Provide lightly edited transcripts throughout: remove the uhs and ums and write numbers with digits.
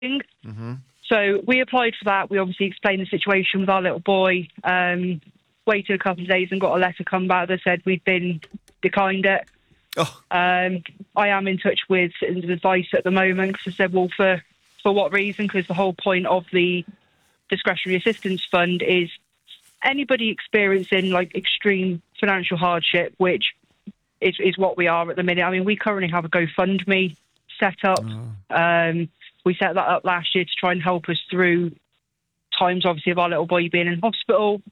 Mm-hmm. So we applied for that. We obviously explained the situation with our little boy. Waited a couple of days and got a letter come back that said we'd been declined it. Oh. I am in touch with Citizens Advice at the moment because I said, well, for what reason? Because the whole point of the discretionary assistance fund is anybody experiencing like extreme financial hardship, which is what we are at the minute. I mean, we currently have a GoFundMe set up. We set that up last year to try and help us through times, obviously, of our little boy being in hospital.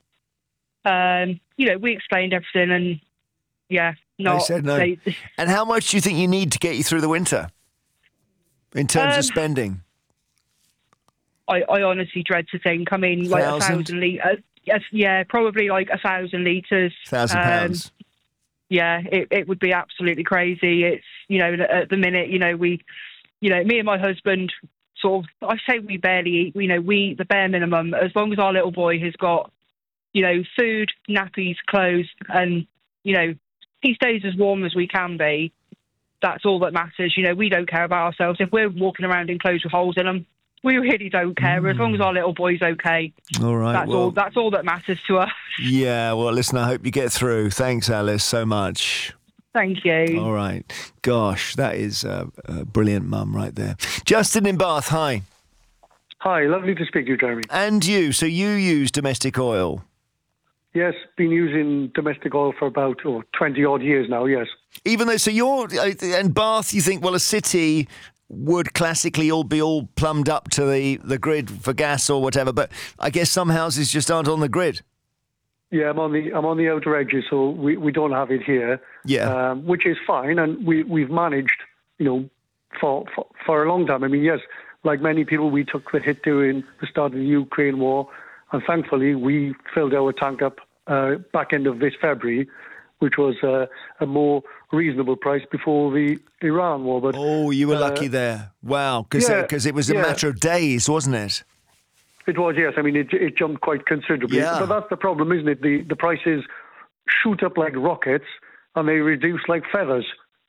We explained everything and, They said no. And how much do you think you need to get you through the winter in terms of spending? I honestly dread to think. I mean, like 1,000 litres. Yeah, probably like 1,000 litres. £1,000. Yeah, it would be absolutely crazy. It's, at the minute, me and my husband sort of, I say we barely eat, we the bare minimum, as long as our little boy has got, food, nappies, clothes, and, he stays as warm as we can be. That's all that matters. We don't care about ourselves. If we're walking around in clothes with holes in them, we really don't care. As long as our little boy's okay. All right. That's all that matters to us. Yeah, well, listen, I hope you get through. Thanks, Alice, so much. Thank you. All right. Gosh, that is a brilliant mum right there. Justin in Bath, hi. Hi, lovely to speak to you, Jeremy. And you. So you use domestic oil? Yes, been using domestic oil for about 20-odd years now, yes. Even though, so you're, and Bath, you think, well, a city would classically all be all plumbed up to the grid for gas or whatever, but I guess some houses just aren't on the grid. Yeah, I'm on the outer edges, so we don't have it here. Yeah, which is fine, and we've managed, for a long time. I mean, yes, like many people, we took the hit during the start of the Ukraine war, and thankfully we filled our tank up back end of this February, which was a more reasonable price before the Iran war. But you were lucky there. Wow, because it was a matter of days, wasn't it? It was, yes. I mean, it jumped quite considerably. Yeah. But that's the problem, isn't it? The prices shoot up like rockets and they reduce like feathers.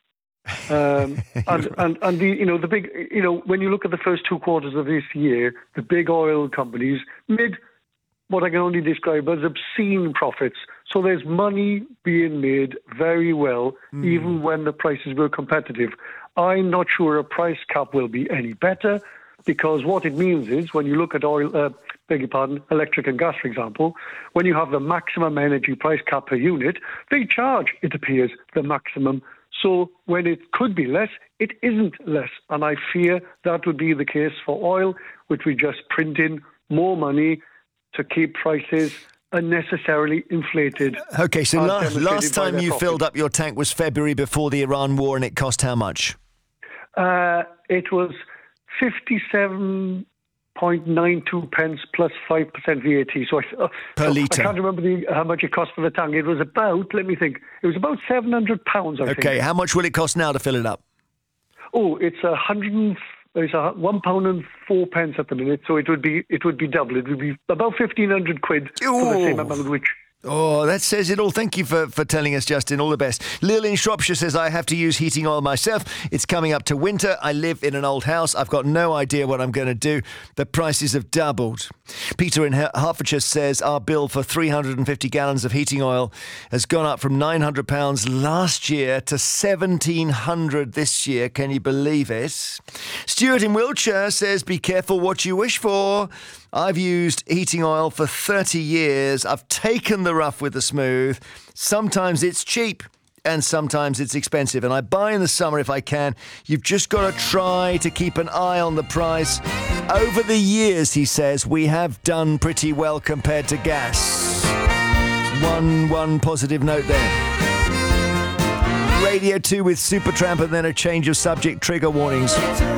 And the big, when you look at the first 2 quarters of this year, the big oil companies made what I can only describe as obscene profits. So there's money being made very well, even when the prices were competitive. I'm not sure a price cap will be any better, because what it means is when you look at oil, electric and gas, for example, when you have the maximum energy price cap per unit, they charge, it appears, the maximum. So when it could be less, it isn't less. And I fear that would be the case for oil, which we just print in more money to keep prices unnecessarily inflated. Okay, so last time you filled up your tank was February before the Iran war, and it cost how much? It was 57.92 pence plus 5% VAT. So per litre. I can't remember how much it cost for the tank. It was about, let me think, it was about £700, I think. Okay, how much will it cost now to fill it up? Oh, it's £1.04 at the minute, so it would be double. It would be about 1,500 quid for the same amount, which... Oh, that says it all. Thank you for telling us, Justin. All the best. Lil in Shropshire says, I have to use heating oil myself. It's coming up to winter. I live in an old house. I've got no idea what I'm going to do. The prices have doubled. Peter in Hertfordshire says, our bill for 350 gallons of heating oil has gone up from £900 last year to £1,700 this year. Can you believe it? Stuart in Wiltshire says, be careful what you wish for. I've used heating oil for 30 years. I've taken the rough with the smooth. Sometimes it's cheap and sometimes it's expensive. And I buy in the summer if I can. You've just got to try to keep an eye on the price. Over the years, he says, we have done pretty well compared to gas. One positive note there. Radio 2 with Supertramp and then a change of subject. Trigger warnings.